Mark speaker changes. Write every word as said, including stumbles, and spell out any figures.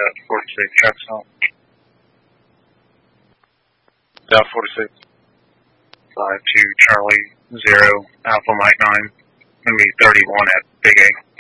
Speaker 1: Delta forty-six, traffic stop. Delta forty-six. five two Charlie, zero, Alpha Mike nine. Gonna be thirty-one at Big A.